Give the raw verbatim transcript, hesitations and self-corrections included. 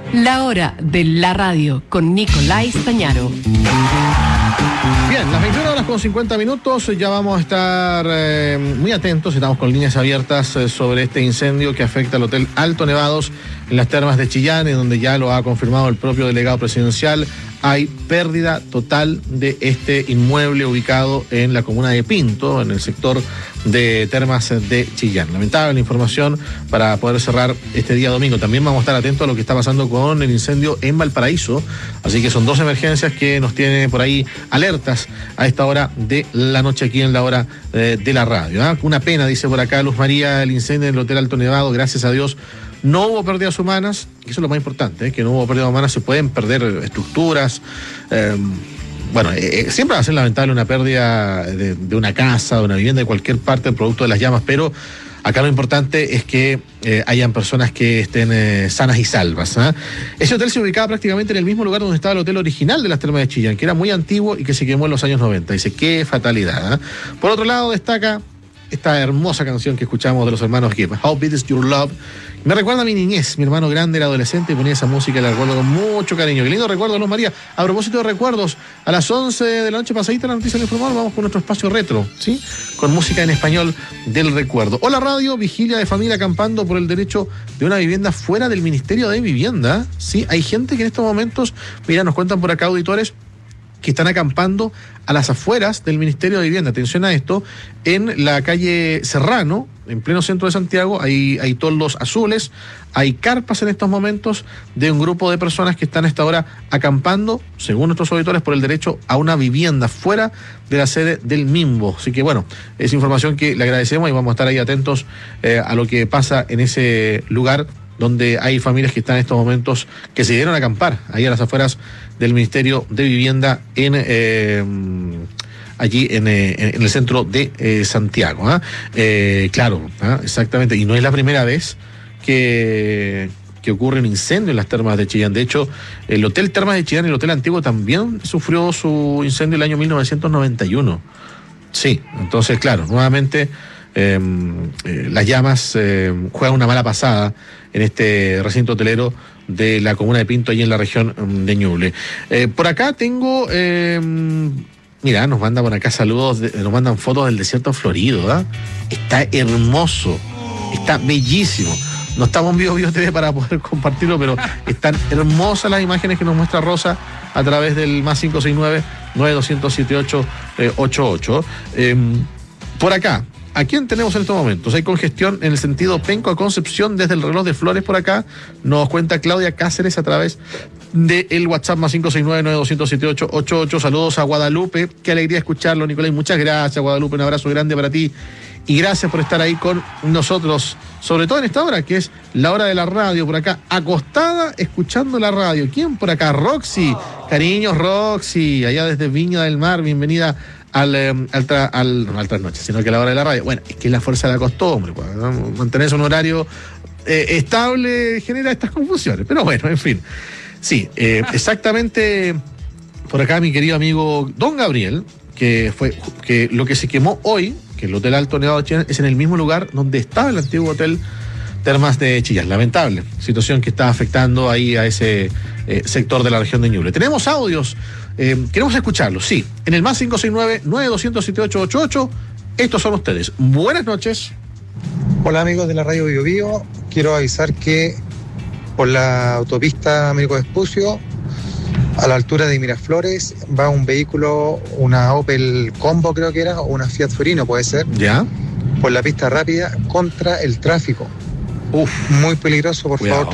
La hora de la radio con Nicolás Stañaro. Bien, las veintiuna horas con cincuenta minutos, ya vamos a estar eh, muy atentos, estamos con líneas abiertas eh, sobre este incendio que afecta al Hotel Alto Nevados en las termas de Chillán, en donde ya lo ha confirmado el propio delegado presidencial. Hay pérdida total de este inmueble ubicado en la comuna de Pinto, en el sector de termas de Chillán. Lamentable la información para poder cerrar este día domingo. También vamos a estar atentos a lo que está pasando con el incendio en Valparaíso. Así que son dos emergencias que nos tienen por ahí alertas a esta hora de la noche aquí en la hora eh, de la radio. ¿eh? Una pena, dice por acá Luz María, el incendio en el Hotel Alto Nevado. Gracias a Dios no hubo pérdidas humanas, y eso es lo más importante, ¿eh? que no hubo pérdidas humanas. Se pueden perder estructuras, eh, bueno, eh, siempre va a ser lamentable una pérdida de, de una casa, de una vivienda, de cualquier parte, producto de las llamas, pero acá lo importante es que eh, hayan personas que estén eh, sanas y salvas. ¿eh? Ese hotel se ubicaba prácticamente en el mismo lugar donde estaba el hotel original de las termas de Chillán, que era muy antiguo y que se quemó en los años noventa. Dice, qué fatalidad. ¿eh? Por otro lado, destaca esta hermosa canción que escuchamos de los hermanos Gibb, How Big Is Your Love. Me recuerda a mi niñez, mi hermano grande era adolescente y ponía esa música y la recuerdo con mucho cariño. Qué lindo recuerdo, Luz María. A propósito de recuerdos, a las once de la noche pasadita la noticia informal, vamos con nuestro espacio retro, ¿sí? Con música en español del recuerdo. Hola Radio, vigilia de familia acampando por el derecho de una vivienda fuera del Ministerio de Vivienda. Sí, hay gente que en estos momentos, mira, nos cuentan por acá auditores, que están acampando a las afueras del Ministerio de Vivienda. Atención a esto, en la calle Serrano, en pleno centro de Santiago, hay, hay toldos azules, hay carpas en estos momentos de un grupo de personas que están a esta hora acampando, según nuestros auditores, por el derecho a una vivienda fuera de la sede del MIMBO. Así que bueno, es información que le agradecemos y vamos a estar ahí atentos eh, a lo que pasa en ese lugar donde hay familias que están en estos momentos, que se dieron a acampar ahí a las afueras del Ministerio de Vivienda en eh, allí en, eh, en el centro de eh, Santiago. ¿eh? Eh, claro, ¿eh? exactamente, y no es la primera vez que, que ocurre un incendio en las termas de Chillán. De hecho, el Hotel Termas de Chillán, el Hotel Antiguo, también sufrió su incendio el año mil novecientos noventa y uno. Sí, entonces, claro, nuevamente eh, eh, las llamas eh, juegan una mala pasada en este recinto hotelero de la comuna de Pinto, ahí en la región de Ñuble. Eh, por acá tengo, eh, mira, nos mandan por acá saludos, de, nos mandan fotos del desierto florido, ¿eh? Está hermoso, está bellísimo. No estamos en Vivo Vivo T V para poder compartirlo, pero están hermosas las imágenes que nos muestra Rosa a través del más cinco seis nueve, nueve dos cero siete ocho ocho ocho. Eh, por acá, ¿a quién tenemos en estos momentos? Hay congestión en el sentido Penco a Concepción desde el reloj de Flores por acá. Nos cuenta Claudia Cáceres a través del WhatsApp más cinco seis nueve, nueve dos cero siete ocho ocho ocho. Saludos a Guadalupe. Qué alegría escucharlo, Nicolás. Muchas gracias, Guadalupe. Un abrazo grande para ti. Y gracias por estar ahí con nosotros, sobre todo en esta hora, que es la hora de la radio, por acá, acostada, escuchando la radio. ¿Quién por acá? Roxy. Cariños, Roxy, allá desde Viña del Mar. Bienvenida al, eh, al, tra, al no al trasnoche, sino que a la hora de la radio. Bueno, es que es la fuerza de la costumbre, pues, ¿no? Mantenerse un horario eh, estable genera estas confusiones, pero bueno, en fin. Sí, eh, exactamente por acá mi querido amigo Don Gabriel, que fue que lo que se quemó hoy, que el Hotel Alto Nevado de Chillán, es en el mismo lugar donde estaba el antiguo Hotel Termas de Chillán. Lamentable situación que está afectando ahí a ese eh, sector de la región de Ñuble. Tenemos audios, eh, queremos escucharlos, sí, en el más cinco seis nueve, nueve dos cero siete ocho ocho ocho. Estos son ustedes. Buenas noches. Hola amigos de la radio Bio Bio, quiero avisar que por la autopista Américo Vespucio, a la altura de Miraflores, va un vehículo, una Opel Combo creo que era, o una Fiat Fiorino puede ser, ya, por la pista rápida contra el tráfico. Uf. Muy peligroso, por Cuidado. favor.